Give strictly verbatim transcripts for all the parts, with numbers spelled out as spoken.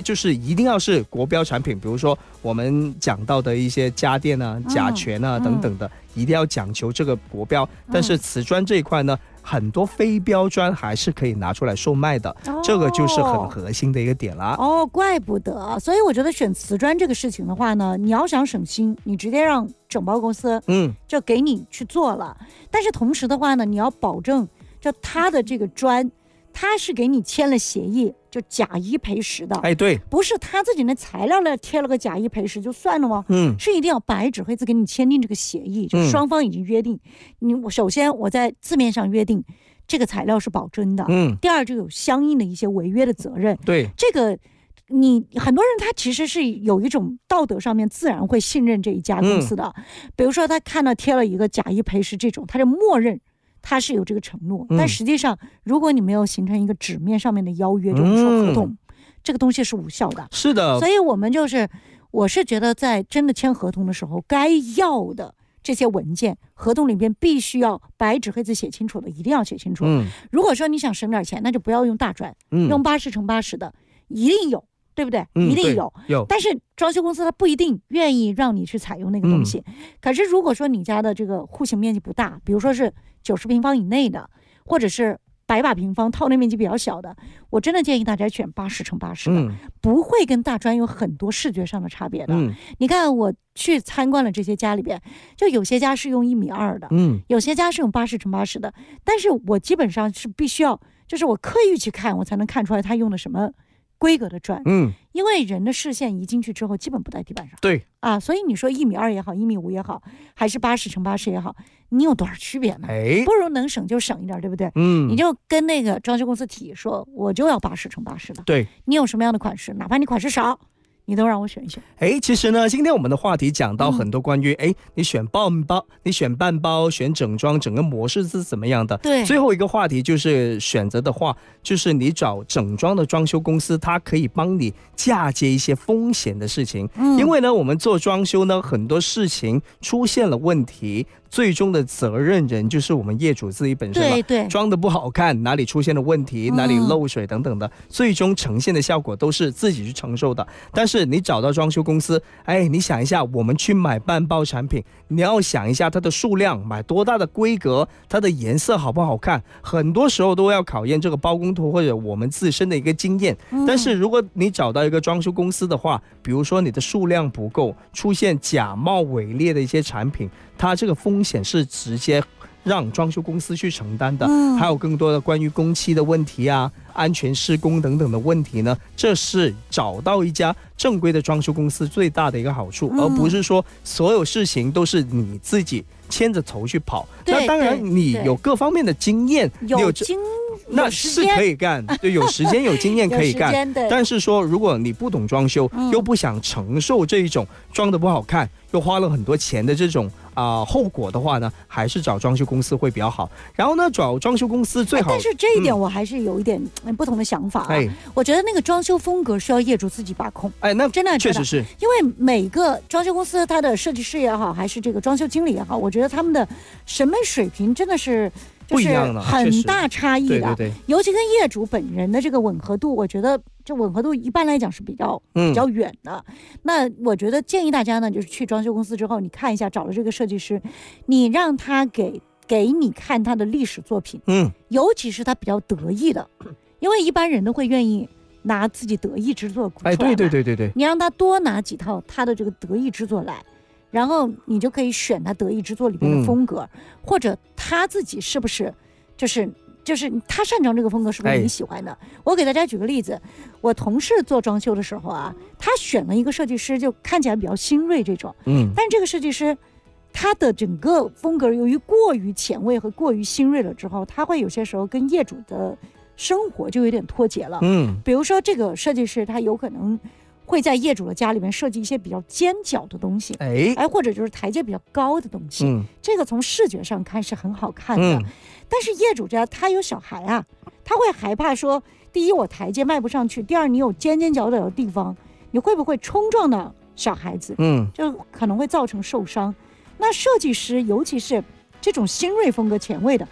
就是一定要是国标产品，比如说我们讲到的一些家电啊、甲醛啊、嗯、等等的，一定要讲求这个国标。但是瓷砖这一块呢，很多非标砖还是可以拿出来售卖的，哦、这个就是很核心的一个点啦。 哦，怪不得。所以我觉得选瓷砖这个事情的话呢，你要想省心，你直接让整包公司嗯就给你去做了。嗯、但是同时的话呢，你要保证就它的这个砖，它是给你签了协议，就假一赔十的。 哎，对， 不是他自己那材料来贴了个假一赔十就算了吗？嗯，是一定要白纸黑字给你签订这个协议，就双方已经约定。嗯、你我首先我在字面上约定这个材料是保真的，嗯，第二就有相应的一些违约的责任。 对， 这个你很多人他其实是有一种道德上面自然会信任这一家公司的，嗯、比如说他看到贴了一个假一赔十这种，他就默认他是有这个承诺，嗯、但实际上如果你没有形成一个纸面上面的邀约，就是说合同，嗯、这个东西是无效的。 是的， 所以我们就是我是觉得在真的签合同的时候，该要的这些文件合同里边必须要白纸黑字写清楚的，一定要写清楚。嗯、如果说你想省点钱，那就不要用大砖，嗯、用八十乘八十的，一定有，对不对？嗯、一定有。 有。 但是装修公司它不一定愿意让你去采用那个东西。嗯、可是如果说你家的这个户型面积不大，比如说是九十平方以内的，或者是百把平方套内面积比较小的，我真的建议大家选八十乘八十的，嗯、不会跟大砖有很多视觉上的差别的。嗯、你看我去参观了这些家里边，就有些家是用一米二的，嗯、有些家是用八十乘八十的，但是我基本上是必须要，就是我刻意去看，我才能看出来他用的什么规格的砖，嗯，因为人的视线移进去之后，基本不在地板上。 对啊，所以你说一米二也好，一米五也好，还是八十乘八十也好，你有多少区别呢？哎，不如能省就省一点，对不对？嗯，你就跟那个装修公司提说，我就要八十乘八十的。 对， 你有什么样的款式，哪怕你款式少，你都让我选一选。 哎，其实呢，今天我们的话题讲到很多关于，哎、嗯，你选半包，你选半包，选整装，整个模式是怎么样的？ 对。 最后一个话题就是选择的话，就是你找整装的装修公司，它可以帮你嫁接一些风险的事情。嗯。因为呢，我们做装修呢，很多事情出现了问题，最终的责任人就是我们业主自己本身了。 对对。 装的不好看，哪里出现了问题，哪里漏水等等的，嗯、最终呈现的效果都是自己去承受的。但是你找到装修公司，哎，你想一下，我们去买半包产品，你要想一下它的数量，买多大的规格，它的颜色好不好看，很多时候都要考验这个包工头或者我们自身的一个经验。嗯、但是如果你找到一个装修公司的话，比如说你的数量不够，出现假冒伪劣的一些产品，它这个风险是直接让装修公司去承担的。嗯、还有更多的关于工期的问题啊、安全施工等等的问题呢，这是找到一家正规的装修公司最大的一个好处。嗯、而不是说所有事情都是你自己牵着头去跑。那当然你有各方面的经验， 有你有经那是可以干，对，有时间有经验可以干。但是说如果你不懂装修，嗯、又不想承受这一种装得不好看又花了很多钱的这种啊、呃、后果的话呢，还是找装修公司会比较好。然后呢，找装修公司最好。 但是这一点我还是有一点不同的想法啊。哎、我觉得那个装修风格需要业主自己把控。 哎，那真的确实是， 因为每个装修公司它的设计师也好，还是这个装修经理也好，我觉得他们的审美水平真的是。就是很大差异的， 对对对， 尤其跟业主本人的这个吻合度，我觉得这吻合度一般来讲是比较、嗯、比较远的。那我觉得建议大家呢，就是去装修公司之后，你看一下找了这个设计师，你让他给给你看他的历史作品，嗯，尤其是他比较得意的，因为一般人都会愿意拿自己得意之作出来， 哎，对对对对对， 你让他多拿几套他的这个得意之作来。然后你就可以选他得意之作里面的风格、嗯、或者他自己是不是就是就是他擅长这个风格是不是你喜欢的、哎、我给大家举个例子，我同事做装修的时候啊，他选了一个设计师就看起来比较新锐这种，嗯，但是这个设计师他的整个风格由于过于前卫和过于新锐了之后，他会有些时候跟业主的生活就有点脱节了，嗯，比如说这个设计师他有可能会在业主的家里面设计一些比较尖角的东西，哎哎，或者就是台阶比较高的东西，嗯，这个从视觉上看是很好看的，嗯、但是业主家他有小孩啊，他会害怕说，第一我台阶迈不上去，第二你有尖尖角角的地方，你会不会冲撞到小孩子？嗯，就可能会造成受伤。那设计师尤其是这种新锐风格前卫的，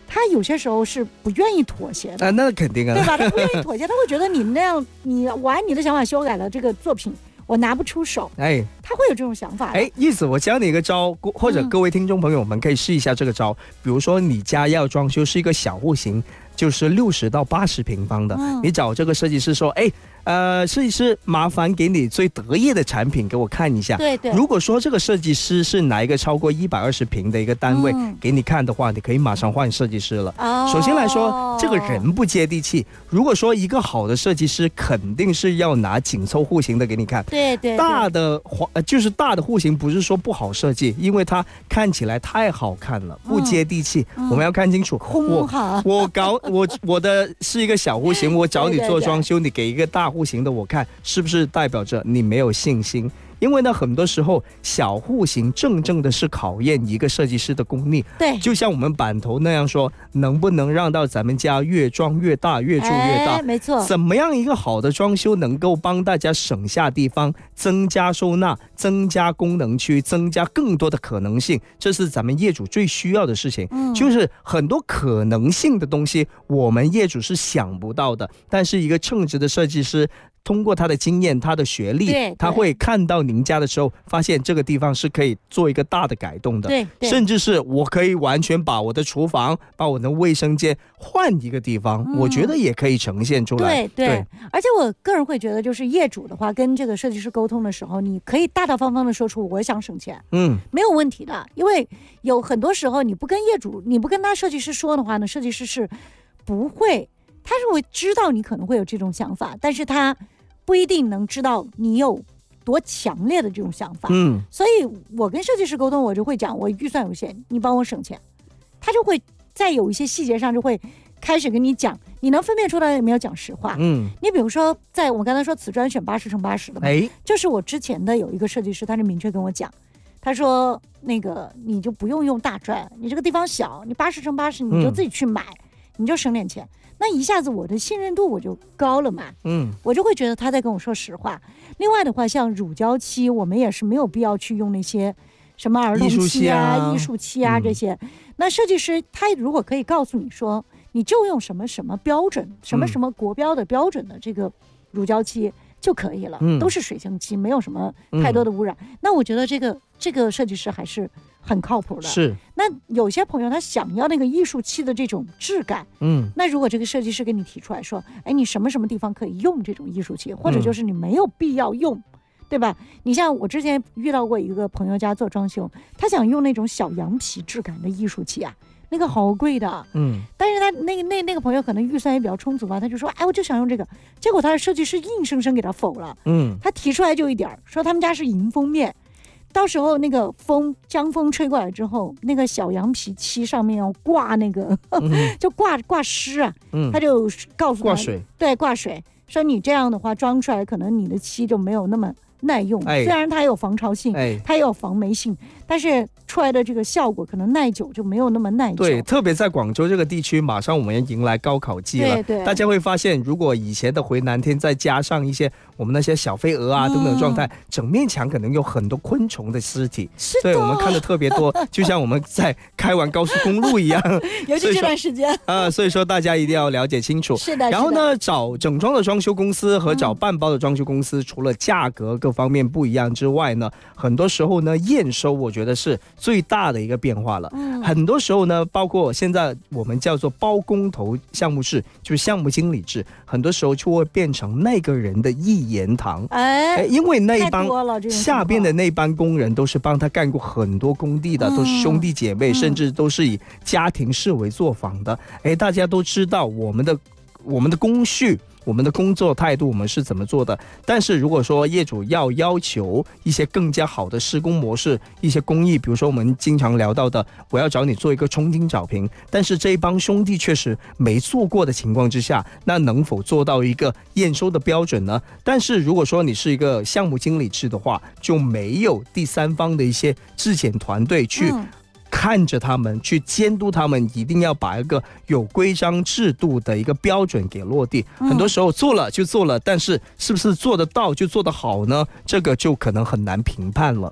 他有些时候是不愿意妥协的啊，那肯定啊， 对吧？他不愿意妥协，他会觉得你那样，你我按你的想法修改了这个作品，我拿不出手， 哎， 他会有这种想法。 哎，意思我教你一个招，或者各位听众朋友们可以试一下这个招。嗯、比如说你家要装修是一个小户型，就是六十到八十平方的，嗯、你找这个设计师说，哎。呃，设计师，麻烦给你最得意的产品给我看一下。 对对。 如果说这个设计师是拿一个超过一百二十平的一个单位、嗯、给你看的话，你可以马上换设计师了。哦。首先来说，这个人不接地气。如果说一个好的设计师，肯定是要拿紧凑户型的给你看。 对 对, 对。 大的呃，就是大的户型，不是说不好设计，因为它看起来太好看了，不接地气。嗯、我们要看清楚。 空好。 我我搞我我的是一个小户型，我找你做装修，对对对，你给一个大户型的我看，是不是代表着你没有信心？因为呢，很多时候小户型正正的是考验一个设计师的功力。 对， 就像我们版头那样说，能不能让到咱们家越装越大，越住越大？ 哎，没错。 怎么样一个好的装修能够帮大家省下地方，增加收纳，增加功能区，增加更多的可能性？这是咱们业主最需要的事情。嗯，就是很多可能性的东西，我们业主是想不到的，但是一个称职的设计师。通过他的经验，他的学历，他会看到您家的时候，发现这个地方是可以做一个大的改动的， 对， 甚至是我可以完全把我的厨房、把我的卫生间换一个地方，嗯、我觉得也可以呈现出来。 对 对, 对，而且我个人会觉得，就是业主的话，跟这个设计师沟通的时候，你可以大大方方的说出我想省钱，嗯，没有问题的，因为有很多时候你不跟业主，你不跟他设计师说的话呢，设计师是不会，他是会知道你可能会有这种想法，但是他不一定能知道你有多强烈的这种想法，嗯，所以我跟设计师沟通，我就会讲，我预算有限，你帮我省钱，他就会在有一些细节上就会开始跟你讲，你能分辨出来有没有讲实话，嗯，你比如说，在我刚才说瓷砖选八十乘八十的嘛，哎，就是我之前的有一个设计师，他是明确跟我讲，他说那个你就不用用大砖，你这个地方小，你八十乘八十你就自己去买，嗯、你就省点钱。那一下子我的信任度我就高了嘛，嗯，我就会觉得他在跟我说实话。另外的话，像乳胶漆，我们也是没有必要去用那些什么儿童漆啊、艺术漆啊这些。嗯、那设计师他如果可以告诉你说，你就用什么什么标准、什么什么国标的标准的这个乳胶漆就可以了，嗯、都是水性漆，没有什么太多的污染。嗯、那我觉得这个这个设计师还是很靠谱的。 是。 那有些朋友他想要那个艺术漆的这种质感，嗯，那如果这个设计师给你提出来说，哎，你什么什么地方可以用这种艺术漆，或者就是你没有必要用，嗯、对吧？你像我之前遇到过一个朋友家做装修，他想用那种小羊皮质感的艺术漆啊，那个好贵的，嗯，但是他那个那那个朋友可能预算也比较充足吧，他就说，哎，我就想用这个，结果他的设计师硬生生给他否了，嗯，他提出来就一点，说他们家是迎风面。到时候那个风江风吹过来之后，那个小羊皮漆上面要挂那个、嗯、就挂挂湿啊、嗯、他就告诉他挂水， 对，挂水，说你这样的话装出来可能你的漆就没有那么耐用，哎、虽然它有防潮性、哎、它也有防霉性，但是出来的这个效果可能耐久就没有那么耐久。 对，特别在广州这个地区，马上我们要迎来高考季了， 对对， 大家会发现，如果以前的回南天再加上一些我们那些小飞蛾啊、嗯、等等状态，整面墙可能有很多昆虫的尸体， 是的， 对，我们看的特别多，就像我们在开完高速公路一样， 尤其这段时间啊、呃，所以说大家一定要了解清楚。 是的， 然后呢，找整装的装修公司和找半包的装修公司，嗯、除了价格各方面不一样之外呢，很多时候呢，验收我觉得是最大的一个变化了。嗯，很多时候呢，包括现在我们叫做包工头项目制，就是项目经理制，很多时候就会变成那个人的一言堂。哎，因为那一帮下边的那帮工人都是帮他干过很多工地的，嗯、都是兄弟姐妹，嗯、甚至都是以家庭式为作坊的。哎，大家都知道我们的我们的工序。我们的工作态度我们是怎么做的，但是如果说业主要要求一些更加好的施工模式，一些工艺，比如说我们经常聊到的，我要找你做一个冲金找平，但是这一帮兄弟确实没做过的情况之下，那能否做到一个验收的标准呢？但是如果说你是一个项目经理制的话，就没有第三方的一些质检团队去、嗯看着他们，去监督他们，一定要把一个有规章制度的一个标准给落地。嗯、很多时候做了就做了，但是是不是做得到就做得好呢？这个就可能很难评判了。 嗯。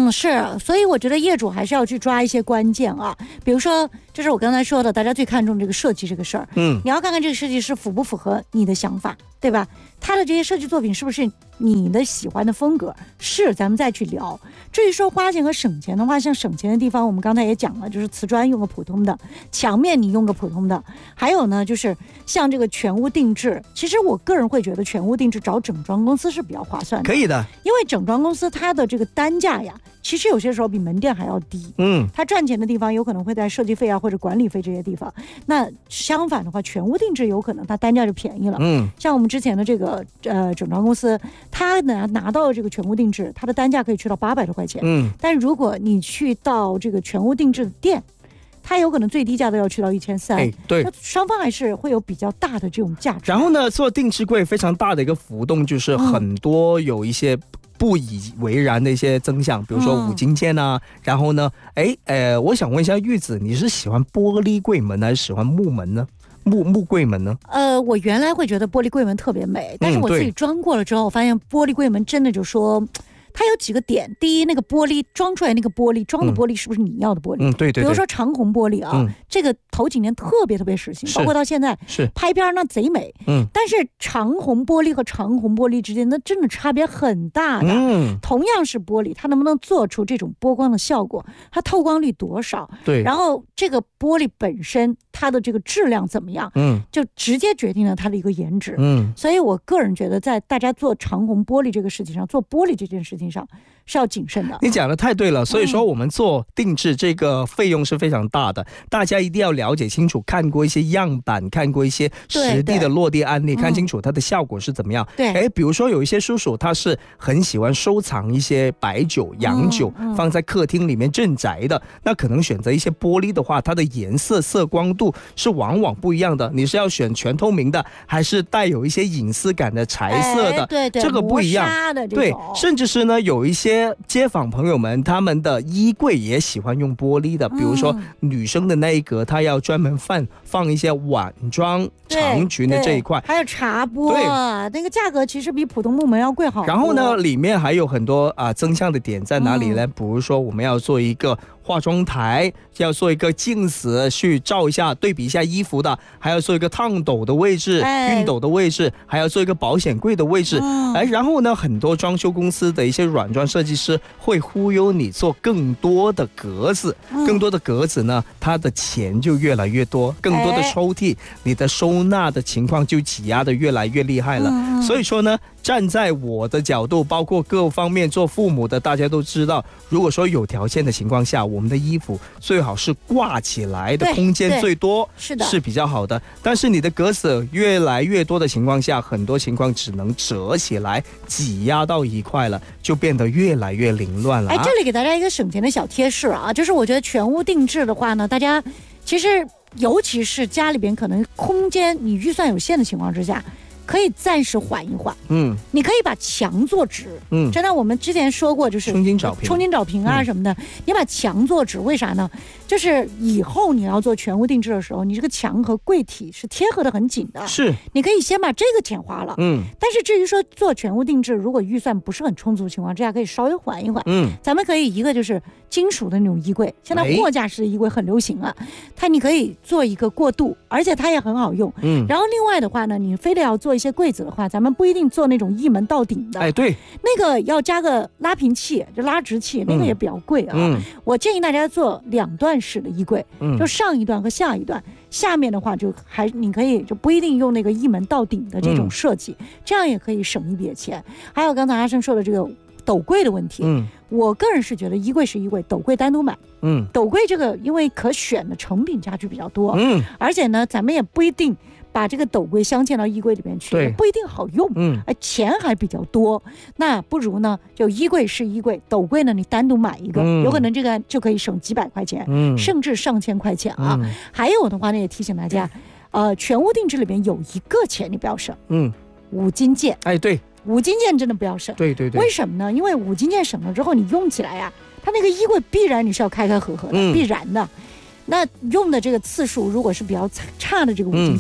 嗯，是，所以我觉得业主还是要去抓一些关键啊，比如说，就是我刚才说的，大家最看重这个设计这个事儿， 嗯， 你要看看这个设计师符不符合你的想法，对吧？他的这些设计作品是不是你的喜欢的风格？是，咱们再去聊。至于说花钱和省钱的话，像省钱的地方，我们刚才也讲了，就是瓷砖用个普通的，墙面你用个普通的，还有呢，就是像这个全屋定制，其实我个人会觉得全屋定制找整装公司是比较划算的， 可以的， 因为整装公司它的这个单价呀，其实有些时候比门店还要低， 嗯， 它赚钱的地方有可能会在设计费啊或者管理费这些地方，那相反的话，全屋定制有可能它单价就便宜了， 嗯， 像我们之前的这个呃整装公司，它拿拿到这个全屋定制，它的单价可以去到八百多块钱， 嗯， 但如果你去到这个全屋定制的店，它有可能最低价都要去到一千三， 哎，对， 双方还是会有比较大的这种价值。 然后呢，做定制柜非常大的一个浮动，就是很多有一些不以为然的一些增项，比如说五金件啊，嗯、然后呢，哎，呃，我想问一下玉子，你是喜欢玻璃柜门还是喜欢木门呢？木木柜门呢？ 呃，我原来会觉得玻璃柜门特别美，但是我自己装过了之后，我发现玻璃柜门真的就说。它有几个点，第一，那个玻璃装出来那个玻璃装的玻璃是不是你要的玻璃？ 嗯，对对对。 比如说长虹玻璃啊， 嗯、 这个头几年特别特别时兴，包括到现在是拍片那贼美。 嗯， 但是长虹玻璃和长虹玻璃之间那真的差别很大的。 嗯， 同样是玻璃，它能不能做出这种波光的效果？它透光率多少？ 对。 然后这个玻璃本身它的这个质量怎么样？ 嗯， 就直接决定了它的一个颜值。 嗯， 所以我个人觉得，在大家做长虹玻璃这个事情上，做玻璃这件事情上。是要谨慎的， 你讲的太对了。所以说，我们做定制这个费用是非常大的，嗯、大家一定要了解清楚，看过一些样板，看过一些实地的落地案例，看清楚它的效果是怎么样。 对， 哎，比如说有一些叔叔他是很喜欢收藏一些白酒、洋酒，嗯嗯、放在客厅里面镇宅的，那可能选择一些玻璃的话，它的颜色、色光度是往往不一样的。你是要选全透明的，还是带有一些隐私感的柴色的？ 哎、对对， 这个不一样。对，甚至是呢，有一些。街坊朋友们，他们的衣柜也喜欢用玻璃的，比如说女生的那一格，她要专门放放一些晚装长裙的这一块， 还有茶钵，那个价格其实比普通木门要贵好多。 然后呢，里面还有很多啊、呃、增项的点在哪里呢？嗯、比如说我们要做一个化妆台，要做一个镜子去照一下对比一下衣服的，还要做一个烫斗的位置、 哎、 熨斗的位置，还要做一个保险柜的位置。 嗯、 哎，然后呢，很多装修公司的一些软装设计师会忽悠你做更多的格子， 嗯、 更多的格子呢，它的钱就越来越多，更多的抽屉，哎、你的收纳的情况就挤压的越来越厉害了。 嗯、 所以说呢，站在我的角度，包括各方面做父母的，大家都知道，如果说有条件的情况下，我们的衣服最好是挂起来的空间最多， 是的， 是比较好的。但是你的格子越来越多的情况下，很多情况只能折起来，挤压到一块了，就变得越来越凌乱了、啊。 哎，这里给大家一个省钱的小贴士啊，就是我觉得全屋定制的话呢，大家其实尤其是家里边可能空间你预算有限的情况之下。可以暂时缓一缓， 嗯， 你可以把墙做直， 嗯， 真的，我们之前说过，就是冲金找平， 冲金找平啊什么的，嗯、你把墙做直，为啥呢？就是以后你要做全屋定制的时候，你这个墙和柜体是贴合的很紧的， 是， 你可以先把这个钱花了， 嗯， 但是至于说做全屋定制，如果预算不是很充足的情况之下，可以稍微缓一缓， 嗯， 咱们可以一个就是金属的那种衣柜，现在货架式的衣柜很流行了，它你可以做一个过渡，而且它也很好用， 嗯， 然后另外的话呢，你非得要做一些柜子的话，咱们不一定做那种一门到顶的， 哎，对， 那个要加个拉平器，就拉直器，那个也比较贵啊。 嗯， 我建议大家做两段式的衣柜， 嗯， 就上一段和下一段，下面的话就还你可以就不一定用那个一门到顶的这种设计，嗯、这样也可以省一笔钱。还有刚才阿生说的这个斗柜的问题， 嗯， 我个人是觉得衣柜是衣柜，斗柜单独买。 嗯， 斗柜这个因为可选的成品家具比较多， 嗯， 而且呢，咱们也不一定。把这个斗柜镶嵌到衣柜里面去，不一定好用， 嗯， 哎，钱还比较多，那不如呢，就衣柜是衣柜，斗柜呢你单独买一个，嗯、有可能这个就可以省几百块钱， 嗯， 甚至上千块钱啊。 嗯、 还有的话呢，也提醒大家，呃，全屋定制里边有一个钱你不要省， 嗯， 五金件， 哎，对， 五金件真的不要省， 对对对， 为什么呢？因为五金件省了之后，你用起来呀、啊，它那个衣柜必然你是要开开合合的，嗯、必然的。那用的这个次数如果是比较差的这个五金件。嗯，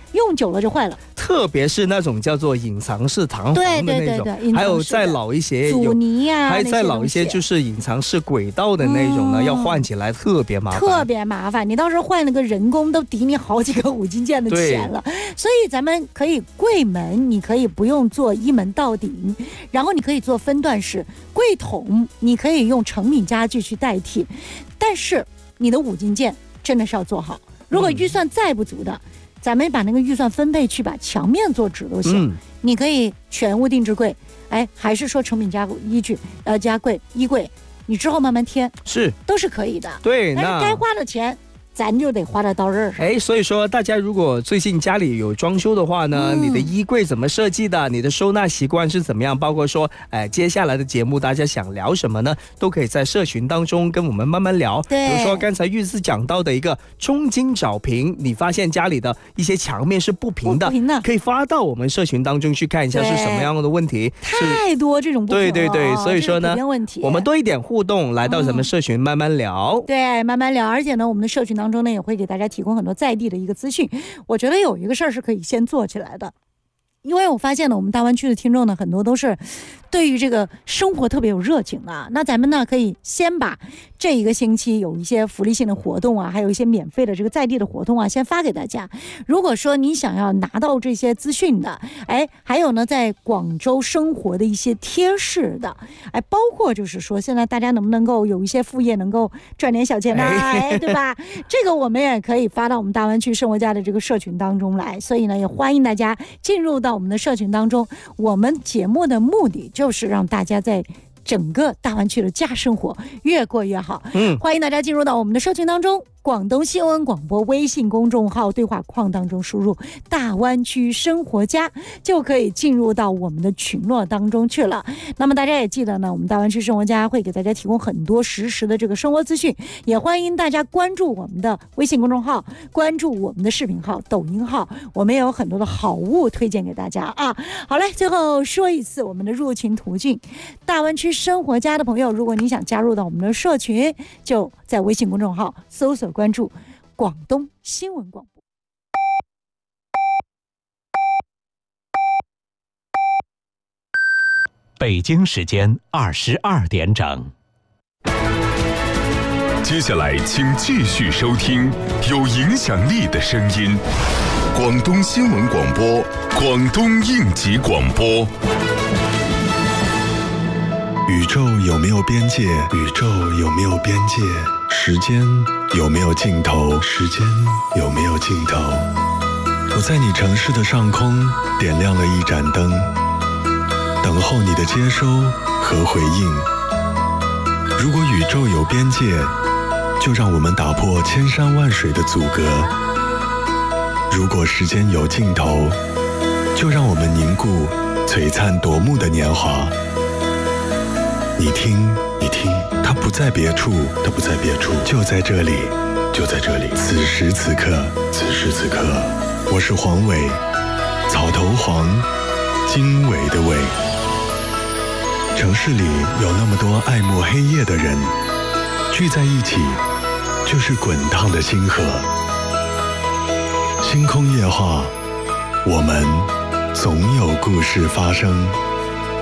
用久了就坏了。 特别是那种叫做隐藏式弹簧的那种， 对对对对， 还有再老一些阻尼呀， 还有再老一些就是隐藏式轨道的那种呢，嗯、要换起来特别麻烦， 特别麻烦。你到时候换那个人工都抵你好几个五金件的钱了。所以咱们可以柜门，你可以不用做一门到顶，然后你可以做分段式柜筒，你可以用成品家具去代替，但是你的五金件真的是要做好。如果预算再不足的。嗯咱们把那个预算分配去把墙面做直都行、嗯、你可以全屋定制柜，哎，还是说成品家衣具呃家柜衣柜，你之后慢慢添， 是都是可以的。 对， 但是该花的钱咱就得花在刀刃上。 哎，所以说大家如果最近家里有装修的话呢、嗯、你的衣柜怎么设计的，你的收纳习惯是怎么样，包括说哎接下来的节目大家想聊什么呢，都可以在社群当中跟我们慢慢聊。 对， 比如说刚才玉思讲到的一个冲金找平，你发现家里的一些墙面是不平的， 不平的可以发到我们社群当中去看一下是什么样的问题。 太多这种不平了， 对对对，所以说呢我们多一点互动，来到咱们社群慢慢聊、 嗯、对，慢慢聊。而且呢我们的社群当中呢也会给大家提供很多在地的一个资讯。我觉得有一个事儿是可以先做起来的，因为我发现了我们大湾区的听众呢很多都是对于这个生活特别有热情的。那咱们呢可以先把这一个星期有一些福利性的活动啊，还有一些免费的这个在地的活动啊先发给大家。如果说你想要拿到这些资讯的，哎，还有呢在广州生活的一些贴士的，哎，包括就是说现在大家能不能够有一些副业能够赚点小钱呢、啊哎、对吧，这个我们也可以发到我们大湾区生活家的这个社群当中来。所以呢也欢迎大家进入到我们的社群当中。我们节目的目的就是让大家在整个大湾区的家生活越过越好。嗯，欢迎大家进入到我们的社群当中，广东新闻广播微信公众号对话框当中输入大湾区生活家，就可以进入到我们的群落当中去了。那么大家也记得呢，我们大湾区生活家会给大家提供很多实时的这个生活资讯，也欢迎大家关注我们的微信公众号，关注我们的视频号、抖音号，我们也有很多的好物推荐给大家啊。好嘞，最后说一次我们的入群途径，大湾区生活家的朋友，如果你想加入到我们的社群，就在微信公众号搜索关注广东新闻广播。 北京时间二十二点整。 接下来请继续收听有影响力的声音，广东新闻广播，广东应急广播。 宇宙有没有边界？宇宙有没有边界？时间有没有尽头？时间有没有尽头？我在你城市的上空点亮了一盏灯，等候你的接收和回应。如果宇宙有边界，就让我们打破千山万水的阻隔；如果时间有尽头，就让我们凝固璀璨夺目的年华。你听，你听，它不在别处，它不在别处，就在这里，就在这里。此时此刻，此时此刻，我是黄伟，草头黄，经纬的纬。城市里有那么多爱慕黑夜的人，聚在一起，就是滚烫的星河。星空夜话，我们总有故事发生。